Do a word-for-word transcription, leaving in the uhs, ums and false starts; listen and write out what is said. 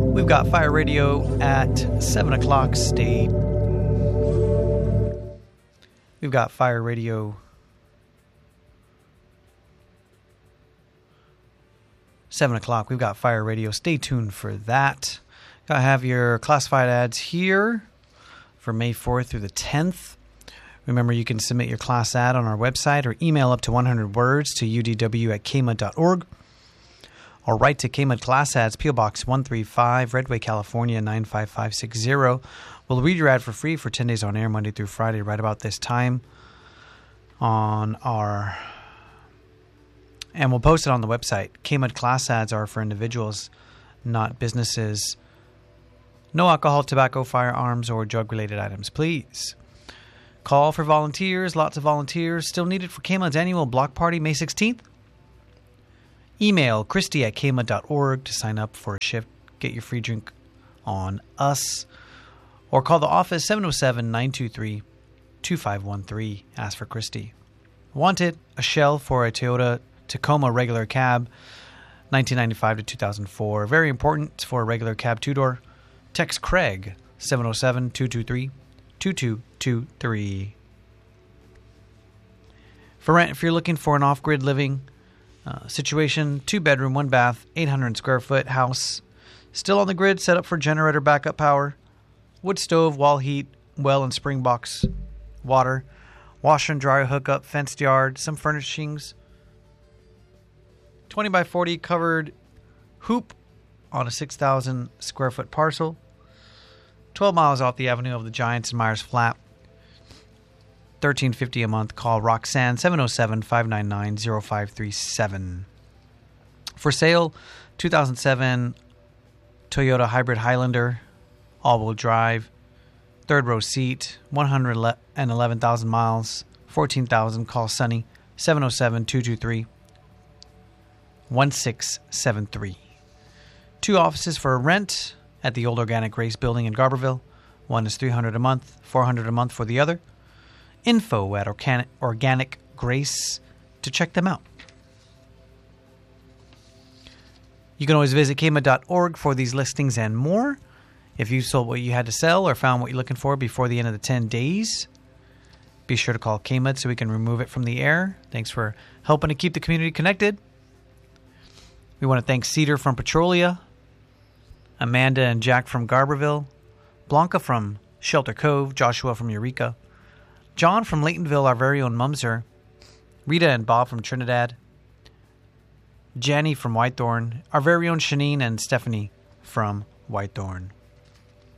We've got Fire Radio at seven o'clock. Stay. We've got Fire Radio. seven o'clock. We've got Fire Radio. Stay tuned for that. Gotta have your classified ads here for May fourth through the tenth. Remember, you can submit your class ad on our website or email up to one hundred words to u d w at k m u d dot org or write to K M U D Class Ads, P O Box one three five, Redway, California nine five five six zero. We'll read your ad for free for ten days on air, Monday through Friday, right about this time on our... And we'll post it on the website. K M U D Class Ads are for individuals, not businesses. No alcohol, tobacco, firearms, or drug-related items, please. Call for volunteers. Lots of volunteers still needed for K M U D's annual block party May sixteenth. Email Christy at k m u d dot org to sign up for a shift. Get your free drink on us. Or call the office seven oh seven, nine two three, two five one three. Ask for Christy. Wanted, a shell for a Toyota Tacoma regular cab, nineteen ninety-five to two thousand four. Very important for a regular cab two-door. Text Craig, seven oh seven, two two three, two two two three. For rent, if you're looking for an off-grid living uh, situation, two-bedroom, one-bath, eight hundred square foot house, still on the grid, set up for generator backup power, wood stove, wall heat, well and spring box water, washer and dryer hookup, fenced yard, some furnishings, twenty by forty covered hoop on a six thousand square foot parcel, twelve miles off the Avenue of the Giants in Myers Flat. thirteen fifty a month. Call Roxanne seven oh seven, five nine nine, oh five three seven. For sale, two thousand seven Toyota Hybrid Highlander, all-wheel drive, third row seat, one hundred eleven thousand miles, fourteen thousand. Call Sunny seven oh seven, two two three, one six seven three. Two offices for rent at the old Organic Grace building in Garberville. One is three hundred dollars a month, four hundred dollars a month for the other. Info at Organic, Organic Grace to check them out. You can always visit k m u d dot org for these listings and more. If you sold what you had to sell or found what you're looking for before the end of the ten days, be sure to call K M U D so we can remove it from the air. Thanks for helping to keep the community connected. We want to thank Cedar from Petrolia, Amanda and Jack from Garberville, Blanca from Shelter Cove, Joshua from Eureka, John from Laytonville, our very own Mumser, Rita and Bob from Trinidad, Janny from Whitethorn, our very own Shanine and Stephanie from Whitethorn.